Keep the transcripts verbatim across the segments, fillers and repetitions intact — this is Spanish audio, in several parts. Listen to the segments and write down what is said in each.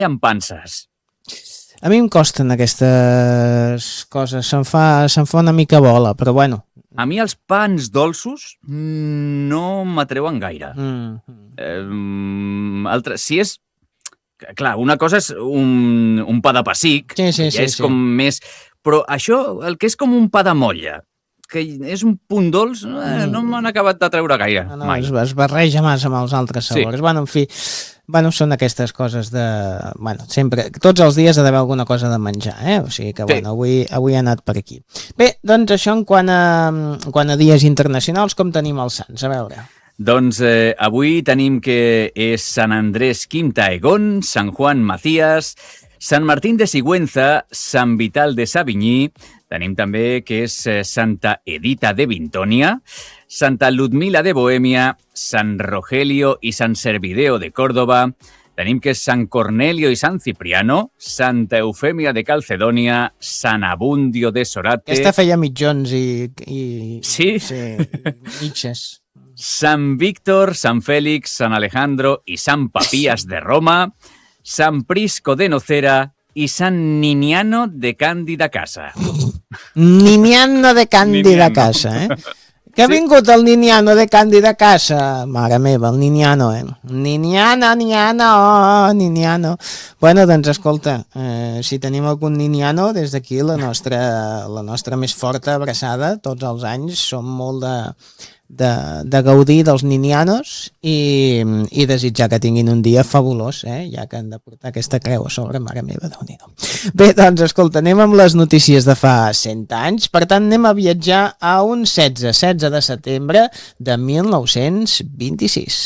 amb panses? A mi em costen aquestes coses, se'm fa, se'm fa una mica bola, però bueno. A mi els pans dolços no m'atreuen gaire. Mm. Eh, altre, si és... Clar, una cosa és un, un pa de pessic, sí, sí, que ja sí, és sí. com més... Però això, el que és com un pa de molla, que és un punt dolç, eh, no m'han acabat d'atreure gaire, no, no, mai. Es, es barreja massa amb els altres sabors. Sí. Bueno, en fi, bueno, són aquestes coses de... Bueno, sempre, tots els dies ha d'haver alguna cosa de menjar, eh? O sigui que, sí. bueno, avui, avui he anat per aquí. Bé, doncs això en quant a, en quant a dies internacionals, com tenim els sants? A veure... Doncs eh, avui tenim que és Sant Andrés Quinta Egon, Sant Juan Macías, Sant Martín de Sigüenza, Sant Vital de Savigny, tenim també que és eh, Santa Edita de Vintònia, Santa Ludmila de Bohèmia, Sant Rogelio i Sant Servideo de Córdoba, tenim que és Sant Cornelio i Sant Cipriano, Santa Eufèmia de Calcedònia, Sant Abundio de Sorate... Aquesta feia mitjons i... i sí? Sí, mitges. Sant Víctor, Sant Fèlix, Sant Alejandro i Sant Papías de Roma, Sant Prisco de Nocera i Sant Niniano de Càndida Casa. Niniano de Càndida Casa, eh? Que ha sí. vingut el Niniano de Càndida Casa? Mare meva, el Niniano, eh? Niniano, Niniano, oh, Niniano. Bueno, doncs escolta, eh, si tenim algun Niniano, des d'aquí la nostra, la nostra més forta abraçada, tots els anys, som molt de... De, de gaudir dels ninianos i, i desitjar que tinguin un dia fabulós, eh? Ja que han de portar aquesta creu a sobre, mare meva, Déu-n'hi-do. Bé, doncs, escolta, anem amb les notícies de fa cent anys, per tant anem a viatjar a un setze, setze de setembre de mil nou-cents vint-i-sis.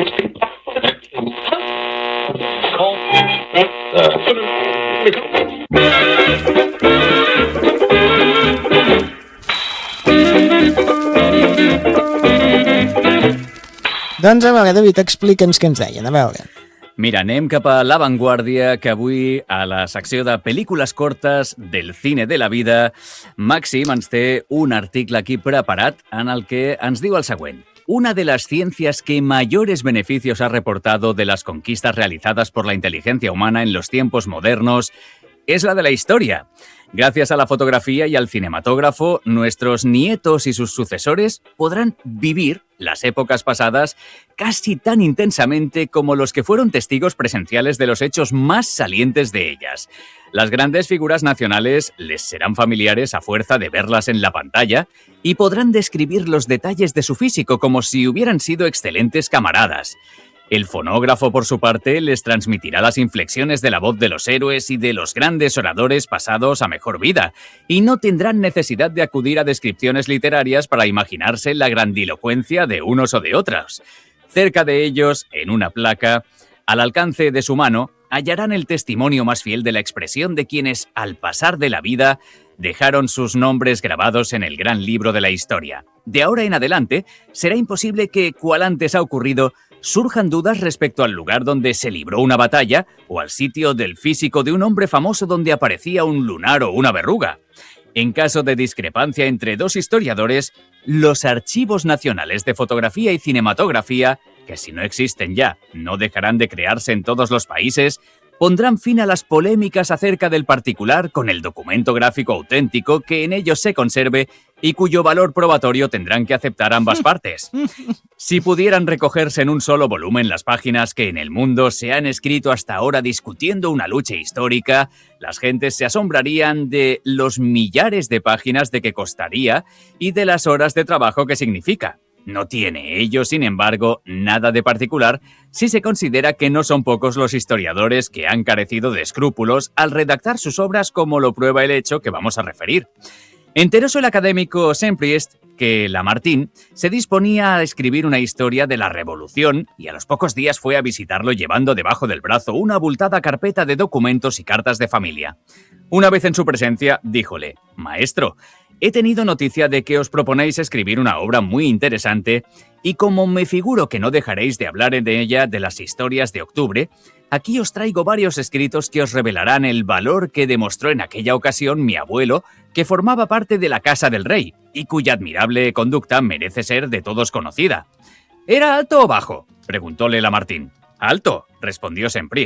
Doncs a veure, David, explica'ns què ens deien, a veure. Mira, anem cap a La Vanguardia, que avui a la secció de pel·lícules cortes del cine de la vida, Màxim ens té un article aquí preparat en el que ens diu el següent. Una de las ciencias que mayores beneficios ha reportado de las conquistas realizadas por la inteligencia humana en los tiempos modernos es la de la historia. Gracias a la fotografía y al cinematógrafo, nuestros nietos y sus sucesores podrán vivir las épocas pasadas casi tan intensamente como los que fueron testigos presenciales de los hechos más salientes de ellas. Las grandes figuras nacionales les serán familiares a fuerza de verlas en la pantalla y podrán describir los detalles de su físico como si hubieran sido excelentes camaradas. El fonógrafo, por su parte, les transmitirá las inflexiones de la voz de los héroes y de los grandes oradores pasados a mejor vida, y no tendrán necesidad de acudir a descripciones literarias para imaginarse la grandilocuencia de unos o de otros. Cerca de ellos, en una placa, al alcance de su mano, hallarán el testimonio más fiel de la expresión de quienes, al pasar de la vida, dejaron sus nombres grabados en el gran libro de la historia. De ahora en adelante, será imposible que, cual antes ha ocurrido, surjan dudas respecto al lugar donde se libró una batalla o al sitio del físico de un hombre famoso donde aparecía un lunar o una verruga. En caso de discrepancia entre dos historiadores, los archivos nacionales de fotografía y cinematografía, que si no existen ya, no dejarán de crearse en todos los países, pondrán fin a las polémicas acerca del particular con el documento gráfico auténtico que en ellos se conserve y cuyo valor probatorio tendrán que aceptar ambas partes. Si pudieran recogerse en un solo volumen las páginas que en el mundo se han escrito hasta ahora discutiendo una lucha histórica, las gentes se asombrarían de los millares de páginas de que costaría y de las horas de trabajo que significa. No tiene ello, sin embargo, nada de particular si se considera que no son pocos los historiadores que han carecido de escrúpulos al redactar sus obras, como lo prueba el hecho que vamos a referir. Enteróse el académico Saint-Priest que Lamartine se disponía a escribir una historia de la Revolución y a los pocos días fue a visitarlo llevando debajo del brazo una abultada carpeta de documentos y cartas de familia. Una vez en su presencia, díjole: «Maestro, he tenido noticia de que os proponéis escribir una obra muy interesante y como me figuro que no dejaréis de hablar en ella de las historias de octubre, aquí os traigo varios escritos que os revelarán el valor que demostró en aquella ocasión mi abuelo, que formaba parte de la Casa del Rey y cuya admirable conducta merece ser de todos conocida». «¿Era alto o bajo?», preguntóle Lamartine. «Alto», respondió Saint-Priest.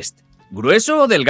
¿Grueso o delgado?